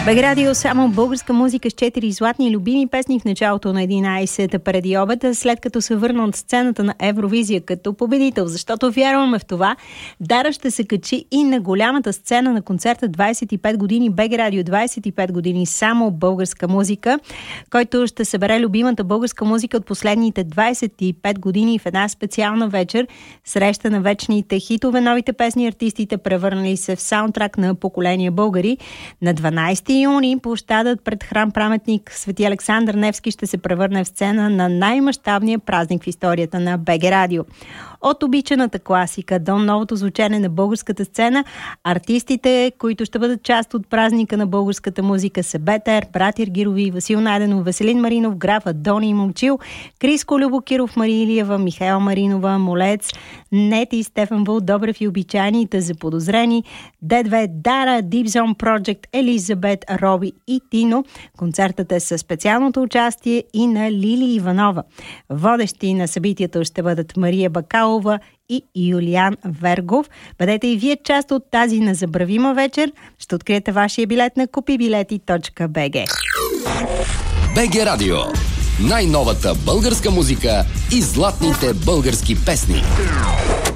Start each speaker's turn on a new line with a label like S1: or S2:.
S1: БГ Радио, само българска музика с 4 златни любими песни в началото на 11-та преди обеда, след като се върна от сцената на Евровизия като победител. Защото вярваме в това, Дара ще се качи и на голямата сцена на концерта 25 години БГ Радио, 25 години само българска музика, който ще събере любимата българска музика от последните 25 години в една специална вечер, среща на вечните хитове, новите песни, артистите превърнали се в саундтрак на поколения българи. На 12 юни площадът пред храм-паметник Свети Александър Невски ще се превърне в сцена на най-мащабния празник в историята на БГ Радио. От обичаната класика до новото звучене на българската сцена, артистите, които ще бъдат част от празника на българската музика, са Бетер, Братир Гирови, Васил Найденов, Веселин Маринов, Граф Адони и Момчил, Криско Любокиров, Мария Илиева, Михаел Маринова, Молец, Нети, Стефан Вул, Добрев и обичайните заподозрени, Д2, Дара, Deep Zone Project, Елизабет, Роби и Тино. Концертът е със специалното участие и на Лили Иванова. Водещи на събитието ще бъдат Мария Бакалова и Юлиан Вергов. Бъдете и вие част от тази незабравима вечер. Ще откриете вашия билет на kupibileti.bg.
S2: БГ Радио. Най-новата българска музика и златните български песни.